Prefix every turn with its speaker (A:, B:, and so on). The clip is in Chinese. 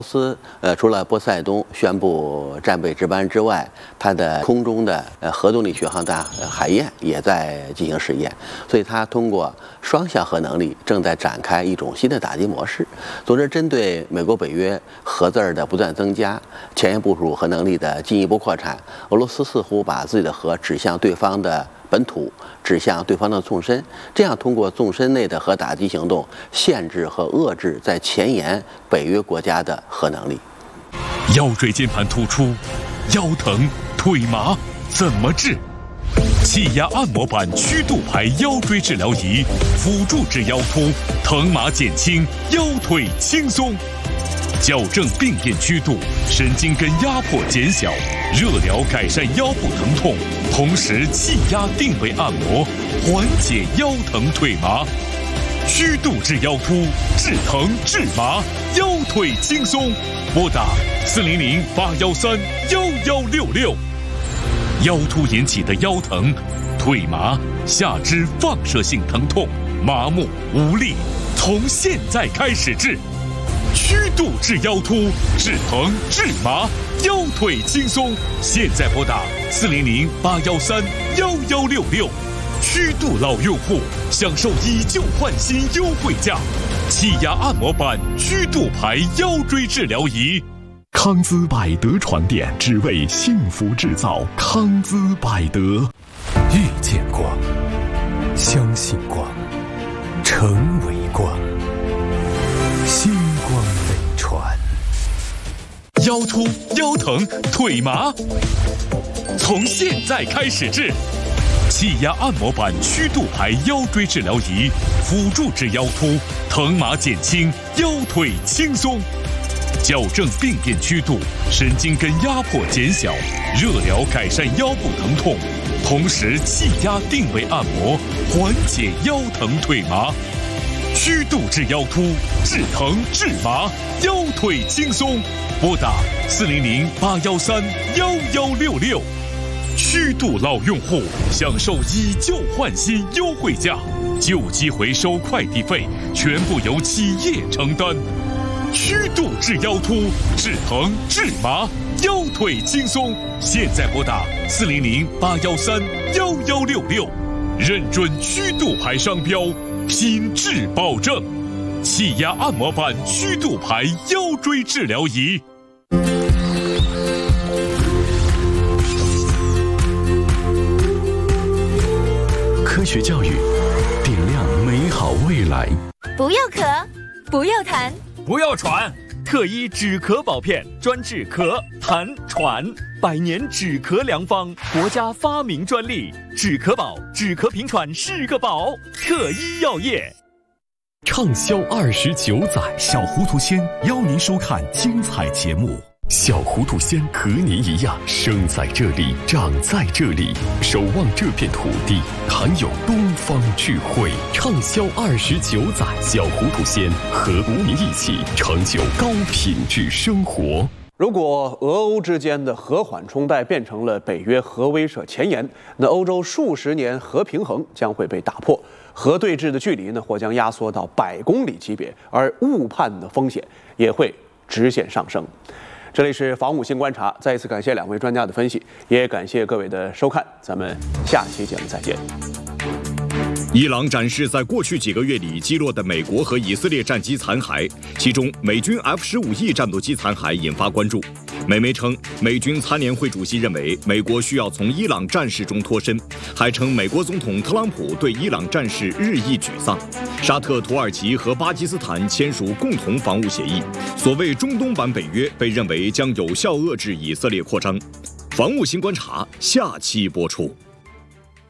A: 斯除了波塞冬宣布战备值班之外，它的空中的核动力巡航弹海燕也在进行试验，所以它通过双向核能力正在展开一种新的打击模式。总之，针对美国北约核字的不断增加，前沿部署核能力的进一步扩产，俄罗斯似乎把自己的核指向对方的本土，指向对方的纵深，这样通过纵深内的核打击行动，限制和遏制在前沿北约国家的核能力。
B: 腰椎间盘突出，腰疼腿麻怎么治？气压按摩板曲度排腰椎治疗仪，辅助治腰突，疼麻减轻，腰腿轻松。矫正病变曲度，神经根压迫减小，热疗改善腰部疼痛，同时气压定位按摩，缓解腰疼腿麻。曲度治腰突，治疼治麻，腰腿轻松。拨打400-813-1166。腰突引起的腰疼、腿麻、下肢放射性疼痛、麻木无力，从现在开始治。曲度治腰突，治疼治麻，腰腿轻松。现在拨打400-813-1166。曲度老用户享受以旧换新优惠价，气压按摩板曲度排腰椎治疗仪。
C: 康姿百德床垫，只为幸福制造。康姿百德，
D: 遇见光，相信光，成为光。星光飞船。
B: 腰突、腰疼、腿麻，从现在开始治。气压按摩板曲度排腰椎治疗仪，辅助治腰突，疼麻减轻，腰腿轻松。矫正病变曲度，神经根压迫减小，热疗改善腰部疼痛，同时气压定位按摩，缓解腰疼腿麻。曲度治腰突，治疼治麻，腰腿轻松。拨打400-813-1166。曲度老用户享受以旧换新优惠价，旧机回收快递费全部由企业承担。曲度治腰突，治疼治麻，腰腿轻松。现在拨打400-813-1166，认准曲度牌商标，品质保证。气压按摩板曲度牌腰椎治疗仪。
C: 科学教育，点亮美好未来。
E: 不要咳，不要痰，
F: 不要喘，特一止咳宝片，专治咳、痰、喘，100年止咳良方，国家发明专利。止咳宝，止咳平喘是个宝。特一药业。
C: 畅销29载，小糊涂仙邀您收看精彩节目。小糊涂仙和您一样，生在这里，长在这里，守望这片土地，含有东方智慧。畅销29载，小糊涂仙和您一起成就高品质生活。
G: 如果俄欧之间的核缓冲带变成了北约核威慑前沿，那欧洲数十年核平衡将会被打破，核对峙的距离呢或将压缩到100公里级别，而误判的风险也会直线上升。这里是防务新观察，再一次感谢2位专家的分析，也感谢各位的收看，咱们下期节目再见。
H: 伊朗展示在过去几个月里击落的美国和以色列战机残骸，其中美军 F-15E 战斗机残骸引发关注。美媒称，美军参联会主席认为美国需要从伊朗战事中脱身，还称美国总统特朗普对伊朗战事日益沮丧。沙特、土耳其和巴基斯坦签署共同防务协议，所谓中东版北约被认为将有效遏制以色列扩张。防务新观察下期播出。